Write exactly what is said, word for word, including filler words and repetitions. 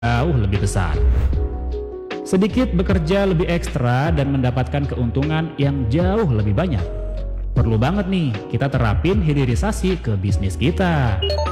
jauh lebih besar. Sedikit bekerja lebih ekstra dan mendapatkan keuntungan yang jauh lebih banyak. Perlu banget nih kita terapin hilirisasi ke bisnis kita.